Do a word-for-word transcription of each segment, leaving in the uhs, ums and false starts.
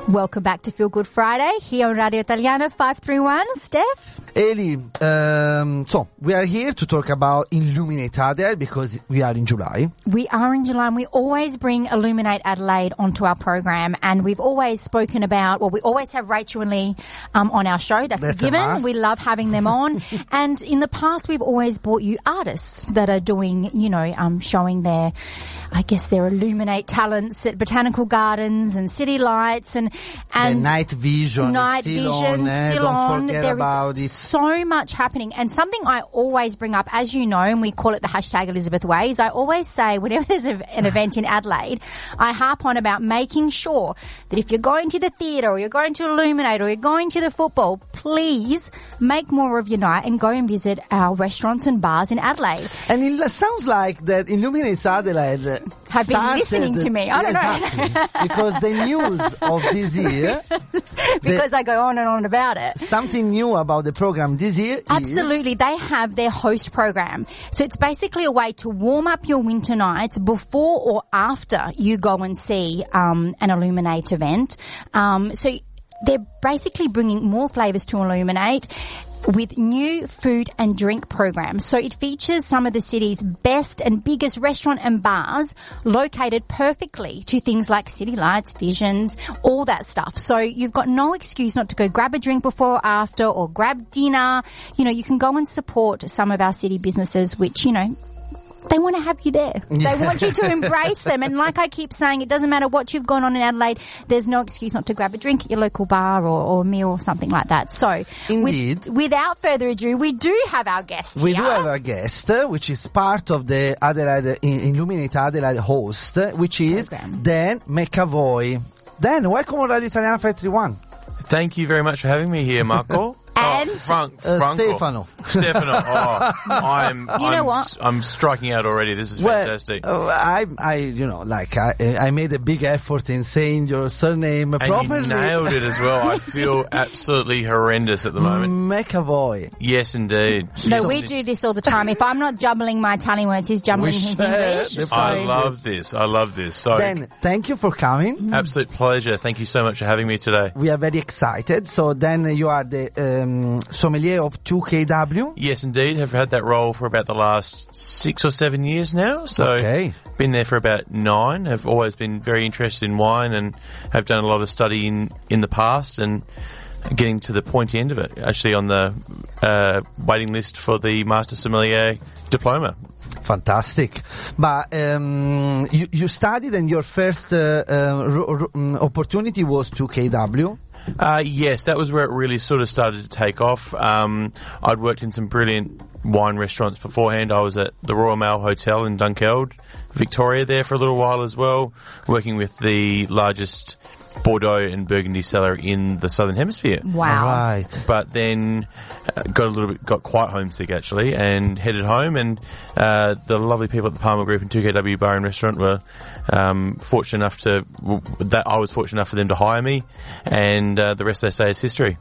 Welcome back to Feel Good Friday here on Radio Italiana five three one. Steph? Eli, um, so we are here to talk about Illuminate Adelaide because we are in July. We are in July and we always bring Illuminate Adelaide onto our program, and we've always spoken about, well, we always have Rachel and Lee um, on our show. That's, That's a given. a must. We love having them on. And in the past, we've always brought you artists that are doing, you know, um, showing their, I guess, their Illuminate talents at Botanical Gardens and City Lights and, and the night vision night is still vision on, eh? still Don't on. forget There about is it. so much happening, and something I always bring up, as you know, and we call it the hashtag Elizabeth Way, is I always say whenever there's a, an event in Adelaide, I harp on about making sure that if you're going to the theatre or you're going to Illuminate or you're going to the football, please make more of your night and go and visit our restaurants and bars in Adelaide. And it sounds like that Illuminate Adelaide Have been started- listening to me. I don't know. Exactly. Because the news of this year, because I go on and on about it. something new about the program this year is Absolutely. They have their host program. So it's basically a way to warm up your winter nights before or after you go and see um, an Illuminate event. Um, so they're basically bringing more flavours to Illuminate with new food and drink programs. So it features some of the city's best and biggest restaurant and bars located perfectly to things like City Lights, Visions, all that stuff. So you've got no excuse not to go grab a drink before or after or grab dinner. You know, you can go and support some of our city businesses, which, you know, they want to have you there. They want you to embrace them. And like I keep saying, it doesn't matter what you've gone on in Adelaide, there's no excuse not to grab a drink at your local bar or, or a meal or something like that. So, Indeed. With, without further ado, we do have our guest We here. do have a guest, uh, which is part of the Adelaide, Illuminate Adelaide host, uh, which is Program. Dan McAvoy. Dan, welcome on Radio Italiana five three one. Thank you very much for having me here, Marco. And- oh, Frank, Uh, Franco. Stefano. Stefano. Oh, I'm, know I'm, what? s- I'm striking out already. This is Well, fantastic. uh, I, I, you know, like I, I made a big effort in saying your surname and properly. you nailed it as well. I feel absolutely horrendous at the moment. McAvoy. Yes, indeed. No, Yes, we indeed. do this all the time. If I'm not jumbling my Italian words, he's jumbling We his share English. the So I love this. I love this. So, Dan, thank you for coming. absolute pleasure. Thank you so much for having me today. We are very excited. So then you are the um, sommelier of two K W. Yes, indeed. Have had that role for about the last six or seven years now. So, Okay. been there for about nine. Have always been very interested in wine and have done a lot of study in, in the past and getting to the pointy end of it. Actually on the uh, waiting list for the Master Sommelier diploma. Fantastic. But um, you, you studied and your first uh, uh, ro- ro- um, opportunity was two K W. Uh, yes, that was where it really sort of started to take off. Um, I'd worked in some brilliant wine restaurants beforehand. I was at the Royal Mail Hotel in Dunkeld, Victoria there for a little while as well, working with the largest Bordeaux and Burgundy cellar in the Southern Hemisphere. wow. Right. But then uh, got a little bit, got quite homesick actually, and headed home. And uh, the lovely people at the Palmer Group and two K W Bar and Restaurant were um, fortunate enough to w- that I was fortunate enough for them to hire me, and uh, the rest they say is history.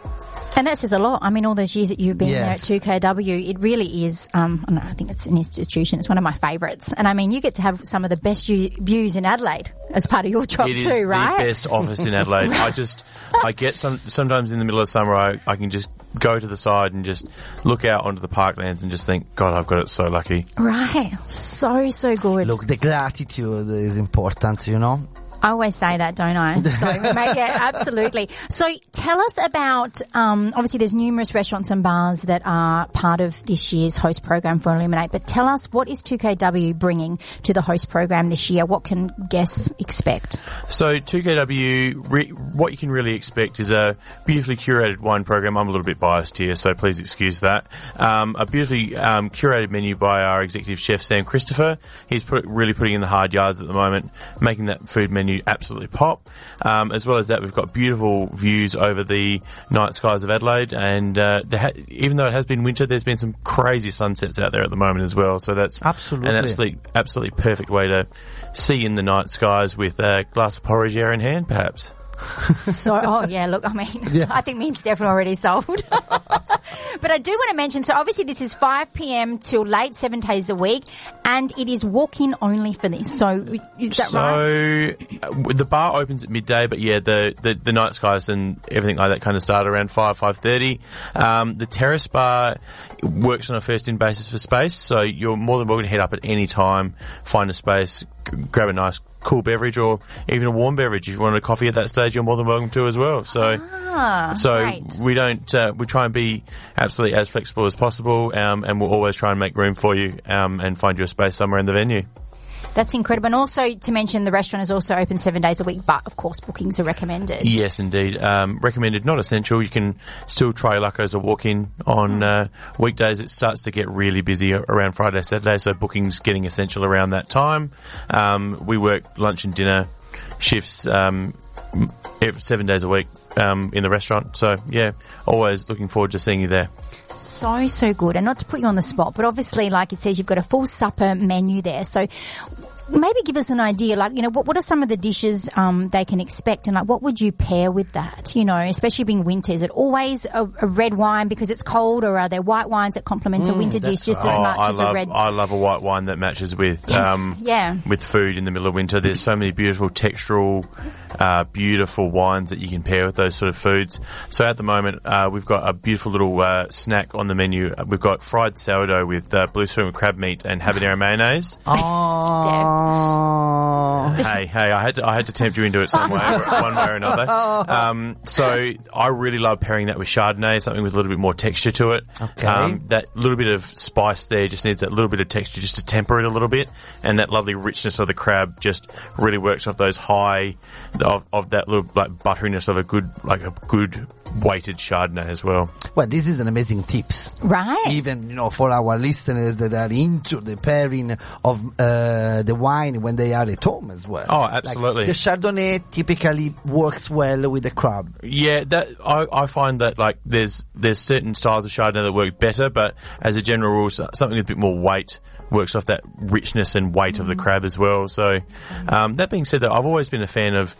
And that says a lot. I mean, all those years that you've been Yes. there at two K W, it really is, um, I don't know, I think it's an institution. It's one of my favourites. And I mean, you get to have some of the best u- views in Adelaide as part of your job It is too, right? the best office in Adelaide. I just, I get some, sometimes in the middle of summer, I, I can just go to the side and just look out onto the parklands and just think, God, I've got it so lucky. Right. So, so good. Look, the gratitude is important, you know. I always say that, don't I? So, mate, yeah, absolutely. So tell us about, um, obviously there's numerous restaurants and bars that are part of this year's host program for Illuminate, but tell us, what is two K W bringing to the host program this year? What can guests expect? So two K W, re- what you can really expect is a beautifully curated wine program. I'm a little bit biased here, so please excuse that. Um, a beautifully um, curated menu by our executive chef, Sam Christopher. He's put, really putting in the hard yards at the moment, making that food menu absolutely pop. Um, as well as that, we've got beautiful views over the night skies of Adelaide, and uh, there ha- even though it has been winter, there's been some crazy sunsets out there at the moment as well. So that's Absolutely. an absolutely, absolutely perfect way to see in the night skies with a glass of porridge air in hand, perhaps. So, oh yeah, look, I mean, Yeah. I think me and Steph are already sold. But I do want to mention, so obviously this is five p.m. till late, seven days a week, and it is walk-in only for this. So is that so, right? uh, the bar opens at midday, but yeah, the, the, the night skies and everything like that kind of start around five, five thirty. Um, the terrace bar works on a first-in basis for space, so you're more than welcome to head up at any time, find a space, g- grab a nice cool beverage or even a warm beverage. If you want a coffee at that stage, you're more than welcome to as well. So, Ah, so great. we don't, uh, we try and be absolutely as flexible as possible, um, and we'll always try and make room for you, um, and find you a space somewhere in the venue. That's incredible. And also to mention, the restaurant is also open seven days a week, but of course bookings are recommended. Yes, indeed. Um, recommended, not essential. You can still try your luck as a walk-in on uh, weekdays. It starts to get really busy around Friday, Saturday, so bookings getting essential around that time. Um, we work lunch and dinner shifts um, every, seven days a week um, in the restaurant. So, yeah, always looking forward to seeing you there. So, so good. And not to put you on the spot, but obviously, like it says, you've got a full supper menu there. So maybe give us an idea, like, you know, what, what are some of the dishes um, they can expect, and like what would you pair with that, you know, especially being winter? Is it always a, a red wine because it's cold, or are there white wines that complement a winter dish just as Oh, much I as love, a red? I love a white wine that matches with Yes, um, yeah. with food in the middle of winter. There's so many beautiful textural, uh, beautiful wines that you can pair with those sort of foods. So at the moment, uh, we've got a beautiful little uh, snack on the menu. We've got fried sourdough with uh, blue string crab meat and habanero mayonnaise. Oh. Hey, hey, I had to, I had to tempt you into it some way, one way or another. Um, so I really love pairing that with Chardonnay, something with a little bit more texture to it. Okay. Um, that little bit of spice there just needs that little bit of texture just to temper it a little bit, and that lovely richness of the crab just really works off those high, of, of that little like butteriness of a good, like a good weighted Chardonnay as well. Well, this is an amazing tips. Right. Even, you know, for our listeners that are into the pairing of uh, the wine when they are at home as well. Oh, absolutely. Like, the Chardonnay typically works well with the crab. Yeah, that I, I find that like there's there's certain styles of Chardonnay that work better, but as a general rule, so- something with a bit more weight works off that richness and weight of the crab as well. So, um, that being said, though, I've always been a fan of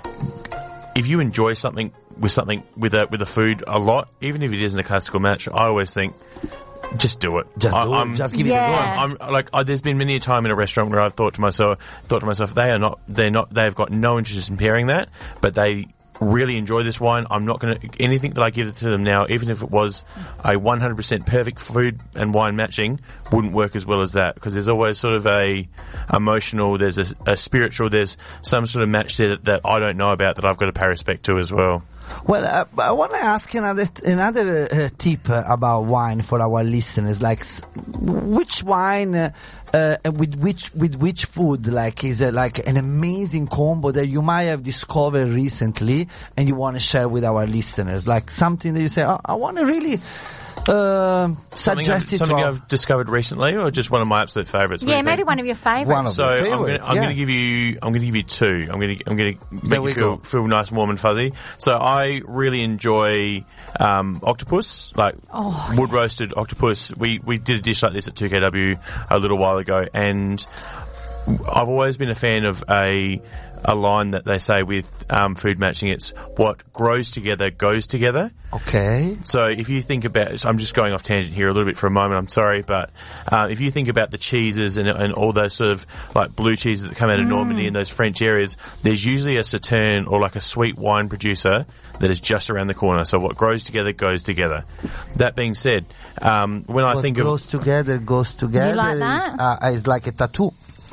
if you enjoy something with something with a with a food a lot, even if it isn't a classical match, I always think just do it. Just I, do I'm, it. Just give Yeah. it a go. I'm, I'm like I, there's been many a time in a restaurant where I've thought to myself, thought to myself, they are not, they're not, they've got no interest in pairing that, but they really enjoy this wine. I'm not going to anything that I give to them now, even if it was a one hundred percent perfect food and wine matching, wouldn't work as well as that, because there's always sort of a emotional, there's a, a spiritual, there's some sort of match there that, that I don't know about that I've got to pay respect to as well. Well, uh, I want to ask another another uh, tip uh, about wine for our listeners. Like, s- which wine uh, uh, with which with which food, like, is uh, like an amazing combo that you might have discovered recently and you want to share with our listeners? Like something that you say, oh, I want to really uh, Something, I've, suggest it. something to- I've discovered recently, or just one of my absolute favourites? What do Yeah, you maybe think? one of your favourites. One of So your I'm going favorites, to I'm yeah. going to give you I'm going to give you two. I'm going to I'm going to There make we you feel go. feel nice, warm, and fuzzy. So I really enjoy um, octopus, like Oh, wood roasted octopus. We we did a dish like this at two K W a little while ago, and I've always been a fan of a a line that they say with um, food matching. It's what grows together goes together. Okay. So if you think about, so I'm just going off tangent here a little bit for a moment, I'm sorry, but uh, if you think about the cheeses and, and all those sort of like blue cheeses that come out of Normandy and those French areas, there's usually a Sauterne or like a sweet wine producer that is just around the corner. So what grows together goes together. That being said, um, when I What think of goes together goes together. like is, that? uh, is like a tattoo.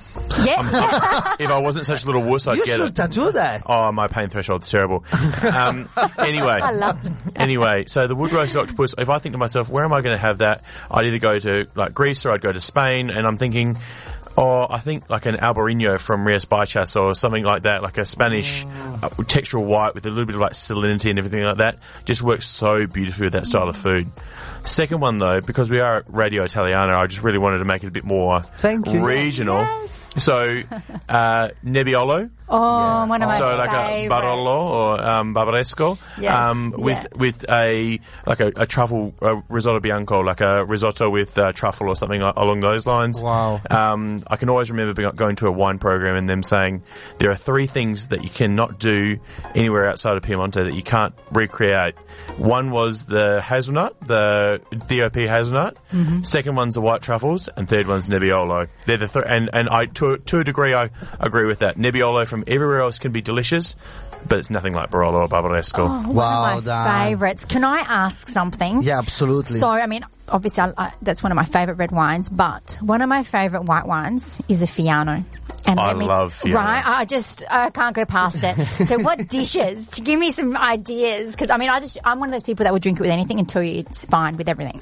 yeah. if I wasn't such a little wuss, I'd You get should it. tattoo that. Oh, my pain threshold's terrible. Um, anyway, I love it. anyway, so the wood roasted octopus. If I think to myself, where am I going to have that? I'd either go to like Greece or I'd go to Spain, and I'm thinking, oh, I think like an Albarino from Rias Baixas or something like that, like a Spanish uh, textural white with a little bit of like salinity and everything like that. Just works so beautifully with that style of food. Second one though, because we are at Radio Italiana, I just really wanted to make it a bit more Thank you. regional. Yes. So, uh, Nebbiolo. Oh, yeah. One of my so favorites. like a Barolo or um, Barbaresco, yes. um, with yeah. with a like a, a truffle a risotto bianco, like a risotto with uh, truffle or something along those lines. Wow! Um, I can always remember being, going to a wine program and them saying there are three things that you cannot do anywhere outside of Piemonte that you can't recreate. One was the hazelnut, the D O P hazelnut. Mm-hmm. Second one's the white truffles, and third one's Nebbiolo. They're the th- and and I to to a degree I agree with that. Nebbiolo from everywhere else can be delicious, but it's nothing like Barolo or Barbaresco. Oh, one wow, of my Dan. favourites. Can I ask something? Yeah, absolutely. So, I mean, obviously I, I, that's one of my favourite red wines, but one of my favourite white wines is a Fiano. And I let me love t- Fiano. Right? I just I can't go past it. So what dishes? To give me some ideas. Because, I mean, I just, I'm one of those people that will drink it with anything and tell you it's fine with everything.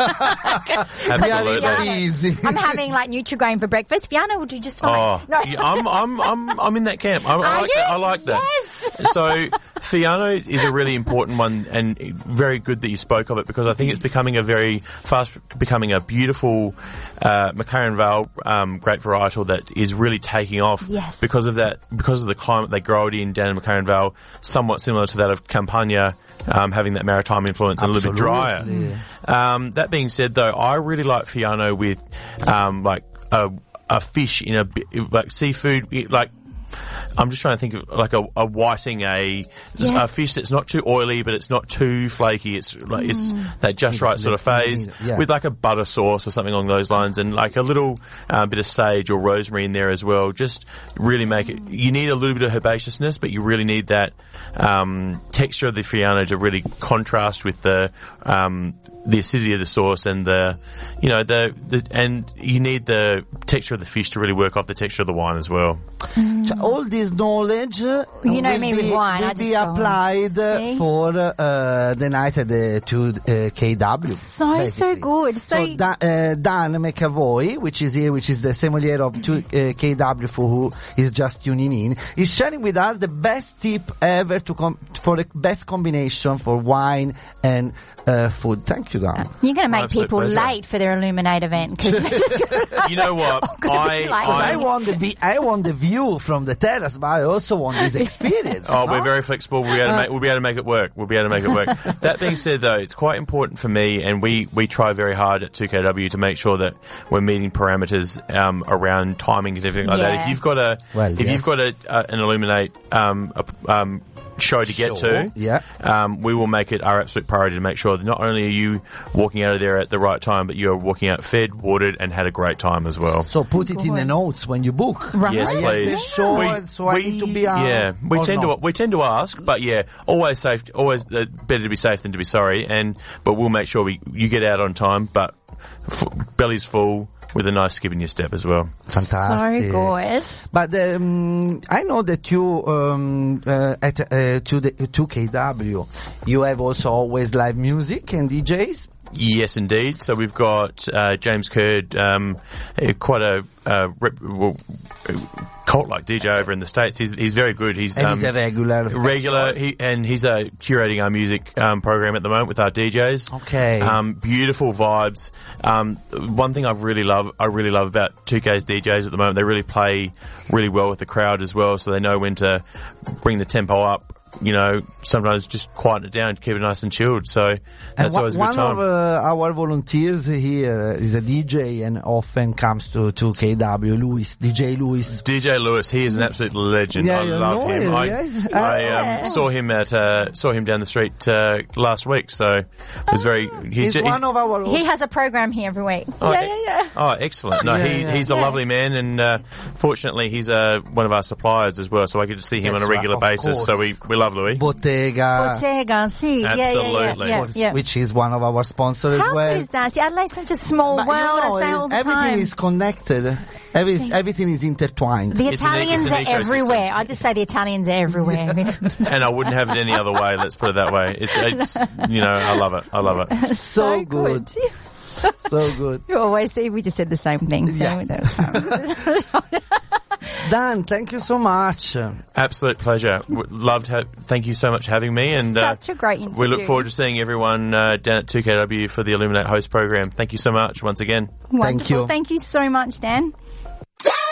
Absolutely. Fiano, Easy. I'm having, like, Nutri-Grain for breakfast. Fiano will do just fine. Oh, No. yeah, I'm, I'm, I'm, I'm in that camp. I, I Are like you? that. I like that. Yes. So, Fiano is a really important one, and very good that you spoke of it, because I think it's becoming a very fast, becoming a beautiful uh, McLaren Vale um, grape varietal that is really taking off. Yes. Because of that, because of the climate they grow it in down in McLaren Vale, somewhat similar to that of Campania, um, having that maritime influence and a little bit drier. Um, that being said, though, I really like Fiano with um, like a, a fish in a bi- like seafood, like. I'm just trying to think of like a, a whiting, a Yes. a fish that's not too oily, but it's not too flaky. It's like Mm. it's that just right sort of phase Yeah. with like a butter sauce or something along those lines, and like a little uh, bit of sage or rosemary in there as well. Just really make it. You need a little bit of herbaceousness, but you really need that um, texture of the Fiano to really contrast with the um, the acidity of the sauce and the you know the, the and you need the texture of the fish to really work off the texture of the wine as well. So all this knowledge uh, You know will me be, with wine, will I be just go on. applied uh, See? for uh, the night at the two uh, K W. So, so basically. good. So, So Da- uh, Dan McAvoy, which is here, which is the sommelier of two uh, K W for who is just tuning in, is sharing with us the best tip ever to com- for the best combination for wine and uh, food. Thank you, Dan. you're going to make Absolute people pleasure. late for their Illuminate event. 'cause You know what? I, Like- I I want the vi- I want the view from the terrace, but I also want this experience. Oh, no? we're very flexible. We'll be, able to make, we'll be able to make it work. We'll be able to make it work. That being said, though, it's quite important for me, and we, we try very hard at two K W to make sure that we're meeting parameters um, around timings and everything like that. Yeah. If you've got a, Well, if yes. you've got a, uh, an Illuminate um, a, um, show to get Sure, to, yeah. um, we will make it our absolute priority to make sure that not only are you walking out of there at the right time, but you're walking out fed, watered, and had a great time as well. So put it in the Good. notes when you book. Right. Yes, I have please. the show, We- so I we- need to be out. Yeah, we or tend not. to we tend to ask, but yeah, always safe. Always uh, better to be safe than to be sorry. And but we'll make sure we you get out on time, but f- belly's full with a nice skip in your step as well. Fantastic. So good. But um, I know that you um, uh, at uh, to the two K W, you have also always live music and D Js. Yes, indeed. So we've got uh, James Curd, um, uh, quite a uh, rep- well, cult-like D J over in the States. He's he's very good. He's And um, he's a regular. regular, he, and he's uh, curating our music um, program at the moment with our D Js. Okay. Um, beautiful vibes. Um, one thing I really love, I really love about two K's D Js at the moment, they really play really well with the crowd as well, so they know when to bring the tempo up. You know, sometimes just quieten it down, keep it nice and chilled. So that's And always a one good time. of uh, our volunteers here is a D J and often comes to two K W, Louis, D J Louis. D J Lewis, he is an absolute legend. Yeah, I you love know him. him, I, yes. I Ah. um, saw him at uh, saw him down the street uh, last week, so it was very. He, He's he- one of our. He has a program here every week. Oh, yeah, e- yeah, yeah. Oh, excellent! No, Yeah, he yeah. he's a Yeah. lovely man, and uh, fortunately, he's uh, one of our suppliers as well. So I get to see him That's on a regular right, of basis. So we course. we love Louis. Bottega, Bottega, see. Yeah, yeah, Absolutely. yeah, yeah, yeah. which is one of our sponsors How as well. good is that? See, Adelaide's such a small But world. you know, I say all the everything time. is connected. Every, everything is intertwined. The It's an e- Italians it's an are ecosystem. everywhere. I just say the Italians are everywhere. I mean, And I wouldn't have it any other way. Let's put it that way. It's it's you know I love it. I love it. so good. So good. You always see, we just said the same thing. So Yeah. we don't Dan, thank you so much. Absolute pleasure. W- Loved. Ha- thank you so much for having me. And uh, Such a great interview. we look forward to seeing everyone uh, down at two K W for the Illuminate Host program. Thank you so much once again. Wonderful. you. Thank you so much, Dan.